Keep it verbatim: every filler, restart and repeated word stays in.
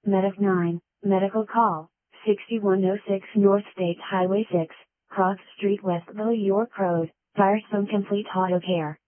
Medic nine, medical call, sixty-one oh six North State Highway six, Cross Street, Westville, York Road, Firestone Complete Auto Care.